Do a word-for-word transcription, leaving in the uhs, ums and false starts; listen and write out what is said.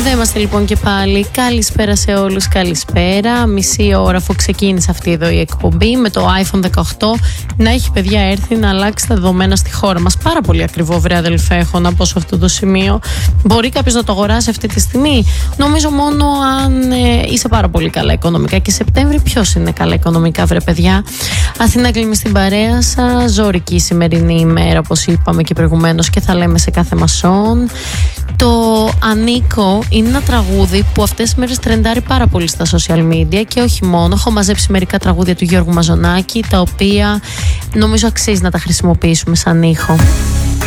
Εδώ είμαστε λοιπόν και πάλι. Καλησπέρα σε όλους, καλησπέρα. Μισή ώρα αφού ξεκίνησε αυτή εδώ η εκπομπή με το άιφον δεκαοκτώ να έχει, παιδιά, έρθει να αλλάξει τα δεδομένα στη χώρα μας. Πάρα πολύ ακριβό, βρε αδελφέ, έχω να πω σε αυτό το σημείο. Μπορεί κάποιος να το αγοράσει αυτή τη στιγμή? Νομίζω μόνο αν ε, είσαι πάρα πολύ καλά οικονομικά. Και Σεπτέμβρη ποιος είναι καλά οικονομικά, βρε παιδιά? Αθήνα κλείνει στην παρέα σας. Ζωρική σημερινή ημέρα, όπως είπαμε και προηγουμένως, και θα λέμε σε κάθε μασόν. Το Ανίκο είναι ένα τραγούδι που αυτές τις μέρες τρεντάρει πάρα πολύ στα social media και όχι μόνο. Έχω μαζέψει μερικά τραγούδια του Γιώργου Μαζονάκη, τα οποία νομίζω αξίζει να τα χρησιμοποιήσουμε σαν ήχο.